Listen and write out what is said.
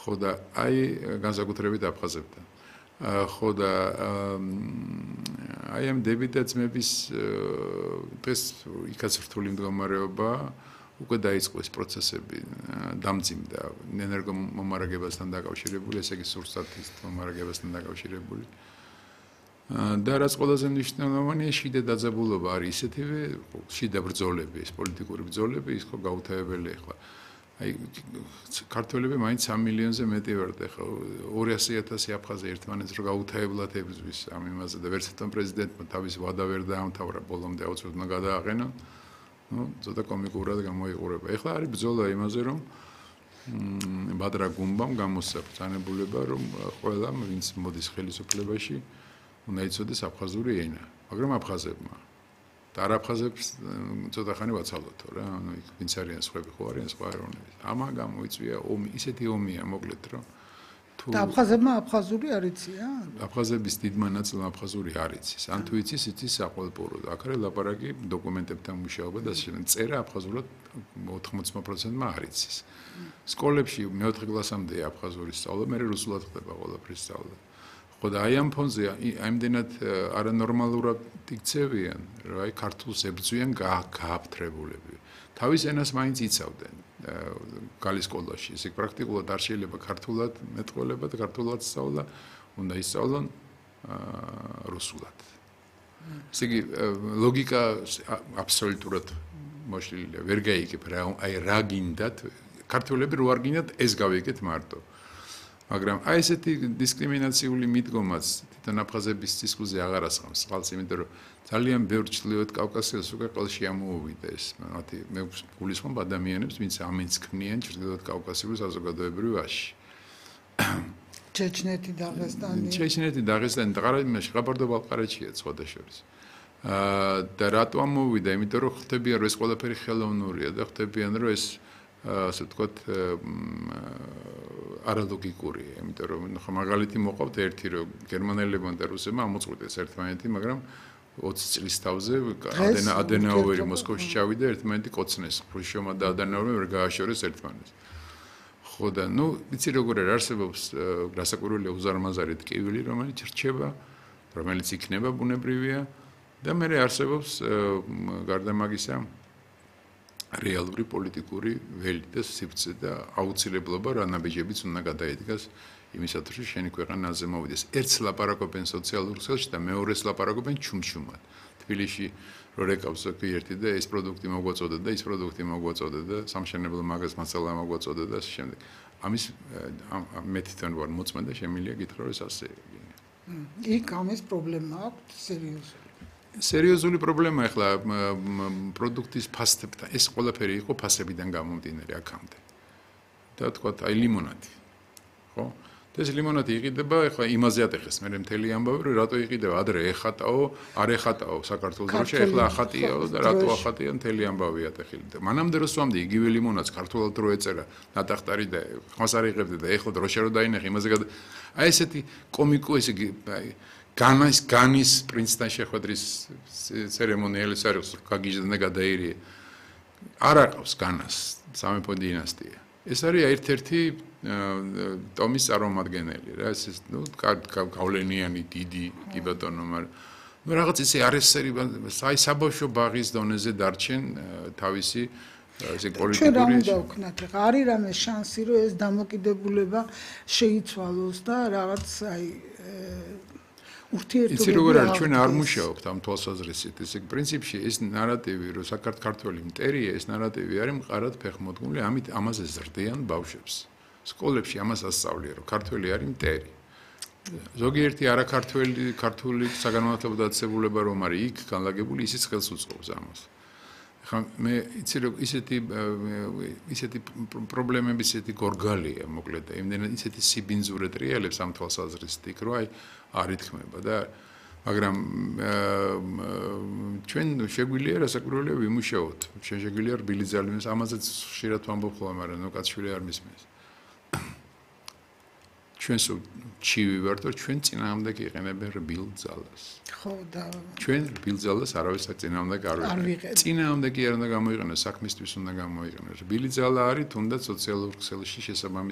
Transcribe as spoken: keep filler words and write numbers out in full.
ხო და აი განსაკუთრებით აფხაზებთან. ხო და აი ამ დებიტა ძმების დღეს იქაც რთული მდგომარეობა უკვე დაიწყო ეს პროცესები დამძიმდა ენერგომომარაგებასთან დაკავშირებული, ესე იგი სურსათის მომარაგებასთან დაკავშირებული. და რაც ყველაზე მნიშვნელოვანია, შიდა დაძაბულობა არის ისეთივე შიდა ბრძოლები, ეს პოლიტიკური ბრძოლები, ის ხო გაუთავებელია ახლა. აი ქართველები მაინც სამი მილიონზე მეტი ვართ, ახლა ორი ათასი ათასი აფხაზი ერთმანეთს რო გაუთავებლად ებრძვის ამ იმაზე და ვერც ერთმა პრეზიდენტმა თავის ვადა ვერ დაამთავრა ბოლომდე აუცილებლად უნდა გადააყენონ. ნუ ცოტა კომიკურად გამოიყურება. ახლა არის ბრძოლა იმაზე, რომ ბადრა გუმბამ გამოსცა ბრძანებულება, რომ ყველა ვინც მოდის ხელისუფლებაში უნდა იცოდეს აფხაზური ენა, მაგრამ აფხაზებმა და არ აფხაზებს ცოტა ხანი ვაცალოთო რა, ანუ იქ ვინც არიან სხვები ხო არიან სხვა ეროვნები. ამან გამოიწვია ომი, ისეთი ომია მოკლედ რომ თუ და აფხაზებმა აფხაზური არ იციან? აფხაზების დიდმა ნაწილმა აფხაზური არ იცის. ან თუ იცის, იცის საყოველთაოდ. აქ არის ლაპარაკი დოკუმენტებთან მუშაობა და შემდეგ წერა აფხაზურად ოთხმოცდა პროცენტმა არ იცის. სკოლებში მეოთხე კლასამდე აფხაზური სწავლა, მერე რუსულად ხდება ყველაფრის სწავლა. ხო და აი ამ ფონზე აიმდენად არანორმალურად იქცევიან, რომ აი ქართულს ებრძვიან გააფთრებულები. თავის ენას მაინც იცავდნენ გალის სკოლაში. ესე პრაქტიკულად არ შეიძლება ქართულად მეტყველება და ქართულად სწავლა, უნდა ისწავლონ რუსულად. ესე იგი ლოგიკა აბსოლუტურად მოშლილია, ვერ გაიგებ რა, აი რა გინდათ, ქართველები რო არ გინდათ, ეს გავიგეთ მარტო. მაგრამ აი ესეთი დისკრიმინაციული მიდგომაც თვითონ აფხაზების დისკუსია აღარ ასხამს ხალხს, იმიტომ რომ ძალიან ბევრ ჩრდილოეთ კავკასიას უკვე ყელში ამოუვიდა ეს. მათი მე გულისხმობ ადამიანებს, ვინც ამენს ქმნიან ჩრდილოეთ კავკასიურ საზოგადოებრივ აში. ჩეჩნეთი, დაღესტანი. ჩეჩნეთი, დაღესტანი და ყაბარდო-ბალყარეთშია სხვადასხვა. და რატო ამოუვიდა? იმიტომ რომ ხვდებიან რომ ეს ყველაფერი ხელოვნურია და ხვდებიან რომ ეს ასე ვთქვათ არალოგიკურია, იმიტომ რომ ხო მაგალითი მოყავთ ერთი რომ გერმანელებმა და რუსებმა ამოწყვიტეს ერთმანეთი, მაგრამ ოცი წლის თავზე ადენაუერი მოსკოვში ჩავიდა, ერთმანეთი კოცნეს, ხრუშჩოვმა და ადენაუერმა ვერ გააშორეს ერთმანეთს. ხო და ნუ იცი როგორ არის, არსებობს გასაკვირველია უზარმაზარი ტკივილი, რომელიც რჩება, რომელიც იქნება ბუნებრივია და მერე არსებობს გარდა მაგისა რეალური პოლიტიკური ველი და სივრცე და აუცილებლობა რა ნაბიჯებიც უნდა გადაედგას იმისათვის რომ შენი ქვეყანაზე მოვიდეს. ერთს ლაპარაკობენ სოციალურ ქსელში და მეორეს ლაპარაკობენ ჩუმჩუმად. თბილისში რო რეკავს ზოგი ერთი და ეს პროდუქტი მოგვაწოდა და ის პროდუქტი მოგვაწოდა და სამშენებლო მაგას მასალა მოგვაწოდა და ამ შემდეგ. ამის მე თვითონ ვარ მოწმე და შემიძლია გითხრა რომ ეს ასე იქნება. იქ ამის პრობლემა აქვს სერიოზული. სერიოზული პრობლემა ახლა პროდუქტის ფასებთან. ეს ყველაფერი იყო ფასებიდან გამომდინარე აქამდე. და თქვა აი ლიმონადი. ხო? და ეს ლიმონადი იყიდება ახლა იმაზე ატეხეს მე მთელი ამბავი რომ რატო იყიდება ადრე ეხატაო, არ ეხატაო საქართველოს დროში, ახლა ახატიაო და რატო ახატია მთელი ამბავი ატეხილი. და მანამდე რო სვამდი იგივე ლიმონადს ქართულად რო ეწერა ნატახტარი და ხმას არ იღებდი და ეხლა დროშა რო დაინახე იმაზე გადა აი ესეთი კომიკო ესე იგი აი განის განის პრინცთან შეხვედრის ცერემონიალი არის გაგიჟდა და გადაირია. არ აყავს განას სამეფო დინასტია. ეს არის ერთ-ერთი ტომის წარმომადგენელი რა, ეს ნუ გავლენიანი დიდი კი ბატონო, მაგრამ ნუ რაღაც ისე არასერი აი საბავშვო ბაღის დონეზე დარჩენ თავისი ესე პოლიტიკური. ჩვენ რა უნდა ვქნათ ახლა? არის რამე შანსი რომ ეს დამოკიდებულება შეიცვალოს და რაღაც აი იცი როგორ არის, ჩვენ არ მუშაობთ ამ თვალსაზრისით. ესე პრინციპში ეს ნარატივი, რომ საქართველოს მტერია, ეს ნარატივი არის მყარად ფეხმოდგმული, ამით ამაზე ზრდიან ბავშვებს. სკოლებში ამას ასწავლიან, რომ ქართველი არის მტერი. ზოგიერთი არაქართველი ქართული საგანმანათლებლო დაწესებულება რომ არის იქ განლაგებული, ისიც ხელს უწყობს ამას. ხა მე იცი რომ ისეთი ისეთი პრობლემები, ისეთი გორგალია მოკლედ და იმდენად ისეთი სიბინძურე ტრიალებს ამ თვალსაზრისით იქ რომ აი არ ითქმება და მაგრამ ჩვენ შეგვიძლია რასაკვირველია ვიმუშაოთ. ჩვენ შეგვიძლია რბილი ძალების ამაზეც ხშირად ვამბობ ხოლმე, მაგრამ ნუ კაცშვილი არ მისმენს. ჩვენ სულ ჩივი ვართ, რომ ჩვენ წინააღმდეგ იყენებენ რბილ ძალას. ხო და ჩვენ რბილ ძალას არავის წინააღმდეგ არ ვიყენებთ. წინააღმდეგ კი არ უნდა გამოიყენოს, საქმისთვის უნდა გამოიყენოს. რბილი ძალა არის თუნდაც სოციალურ ქსელში შესაბამისი